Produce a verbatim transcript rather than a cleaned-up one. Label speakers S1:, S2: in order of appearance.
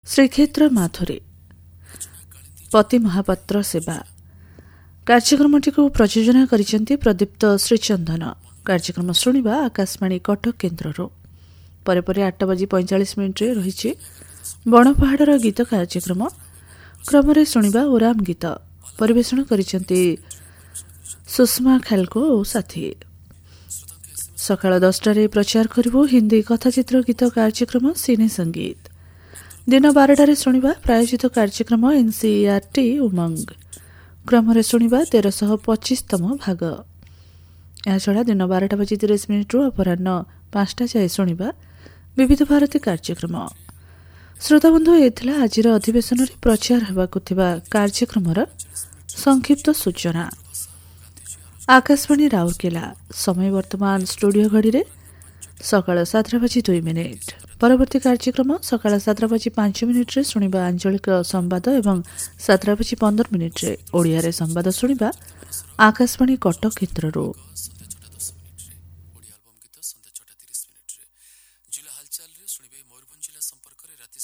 S1: ଶ୍ରୀକ୍ଷେତ୍ର ମାଧୁରୀ ପତି ମହାପାତ୍ର ସେବା କାର୍ଯ୍ୟକ୍ରମଟିକୁ ପ୍ରଯୋଜନା କରିଛନ୍ତି ପ୍ରଦୀପ୍ତ ଶ୍ରୀଚନ୍ଦନ। କାର୍ଯ୍ୟକ୍ରମ ଶୁଣିବା ଆକାଶବାଣୀ କଟକ କେନ୍ଦ୍ରରୁ। ପରେ ପରେ ଆଠଟା ବାଜି ପଇଁଚାଳିଶ ମିନିଟ୍ରେ ରହିଛି ବଣପାହାଡ଼ର ଗୀତ କାର୍ଯ୍ୟକ୍ରମ। କ୍ରମରେ ଶୁଣିବା ଓରାମ ଗୀତ ପରିବେଷଣ କରିଛନ୍ତି ସୁଷମା ଖାଲକୋ ଓ ସାଥୀ। ସକାଳ ଦଶଟାରେ ପ୍ରଚାର କରିବୁ ହିନ୍ଦୀ କଥାଚିତ୍ର ଗୀତ କାର୍ଯ୍ୟକ୍ରମ ସିନେ ସଙ୍ଗୀତ। ଦିନ ବାରଟାରେ ଶୁଣିବା ପ୍ରାୟୋଜିତ କାର୍ଯ୍ୟକ୍ରମ ଏନ୍ସିଇଆରଟି ଉମଙ୍ଗ। କ୍ରମରେ ଶୁଣିବା ତେରଶହ ପଚିଶତମ ଭାଗ। ଏହାଛଡ଼ା ଦିନ ବାରଟା ବାଜି ତିରିଶ ମିନିଟ୍ରୁ ଅପରାହ୍ନ ପାଞ୍ଚଟା ଯାଏ ଶୁଣିବା ବିବିଧ ଭାରତୀ କାର୍ଯ୍ୟକ୍ରମ। ଶ୍ରୋତାବନ୍ଧୁ, ଏ ଥିଲା ଆଜିର ଅଧିବେଶନରେ ପ୍ରଚାର ହେବାକୁ ଥିବା କାର୍ଯ୍ୟକ୍ରମର ସଂକ୍ଷିପ୍ତ ସୂଚନା। ଆକାଶବାଣୀ ରାଉରକେଲା। ସମୟ ବର୍ତ୍ତମାନ ଷ୍ଟୁଡିଓ ଘଡ଼ିରେ ସକାଳ ସାତଟା ବାଜି ଦୁଇ ମିନିଟ୍। ପରବର୍ତ୍ତୀ କାର୍ଯ୍ୟକ୍ରମ ସକାଳ ସାତଟା ବାଜି ପାଞ୍ଚ ମିନିଟ୍ରେ ଶୁଣିବା ଆଞ୍ଚଳିକ ସମ୍ବାଦ ଏବଂ ସାତଟା ବାଜି ପନ୍ଦର ମିନିଟ୍ରେ ଓଡ଼ିଆରେ ସମ୍ବାଦ ଶୁଣିବା ଆକାଶବାଣୀ କଟକ କେନ୍ଦ୍ରରୁ।